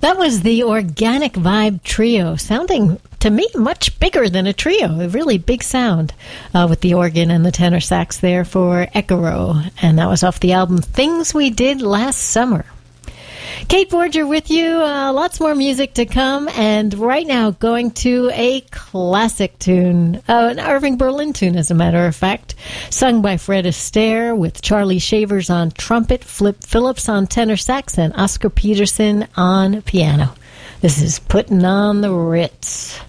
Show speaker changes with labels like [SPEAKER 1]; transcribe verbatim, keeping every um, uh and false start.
[SPEAKER 1] That was the Organic Vibe Trio, sounding to me much bigger than a trio, a really big sound uh, with the organ and the tenor sax there for Ekaro. And that was off the album Things We Did Last Summer. Kate Forger with you. Uh, lots more music to come. And right now, going to a classic tune, uh, an Irving Berlin tune, as a matter of fact, sung by Fred Astaire with Charlie Shavers on trumpet, Flip Phillips on tenor sax, and Oscar Peterson on piano. This is Putting on the Ritz.